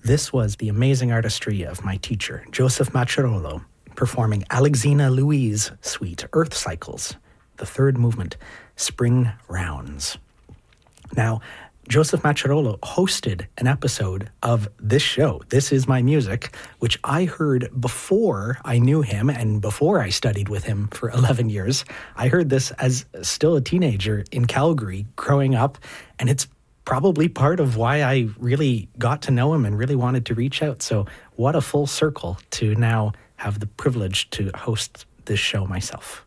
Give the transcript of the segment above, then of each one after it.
This was the amazing artistry of my teacher, Joseph Maccherolo, performing Alexina Louise Suite, Earth Cycles, the third movement, Spring Rounds. Now, Joseph Maccherolo hosted an episode of this show, This Is My Music, which I heard before I knew him and before I studied with him for 11 years. I heard this as still a teenager in Calgary growing up, and it's probably part of why I really got to know him and really wanted to reach out. So what a full circle to now have the privilege to host this show myself.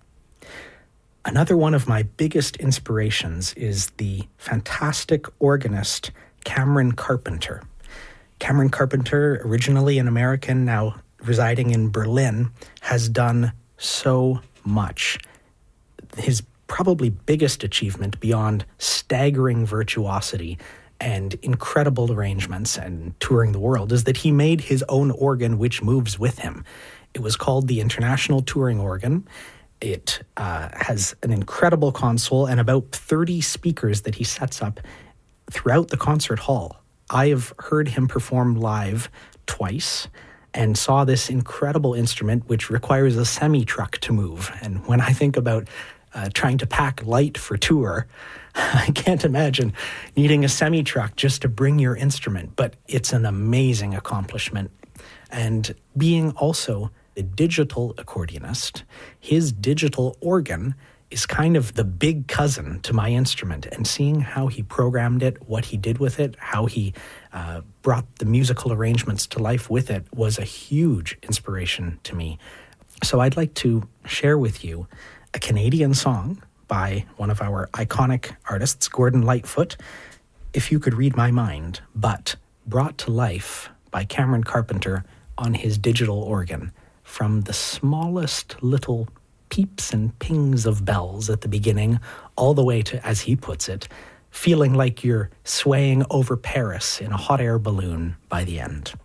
Another one of my biggest inspirations is the fantastic organist Cameron Carpenter. Cameron Carpenter, originally an American, now residing in Berlin, has done so much. His probably biggest achievement, beyond staggering virtuosity and incredible arrangements and touring the world, is that he made his own organ which moves with him. It was called the International Touring Organ. It has an incredible console and about 30 speakers that he sets up throughout the concert hall. I have heard him perform live twice and saw this incredible instrument which requires a semi-truck to move. And when I think about trying to pack light for tour, I can't imagine needing a semi-truck just to bring your instrument, but it's an amazing accomplishment. And being also a digital accordionist, his digital organ is kind of the big cousin to my instrument, and seeing how he programmed it, what he did with it, how he brought the musical arrangements to life with it was a huge inspiration to me. So I'd like to share with you a Canadian song by one of our iconic artists, Gordon Lightfoot, If You Could Read My Mind, but brought to life by Cameron Carpenter on his digital organ, from the smallest little peeps and pings of bells at the beginning, all the way to, as he puts it, feeling like you're swaying over Paris in a hot air balloon by the end.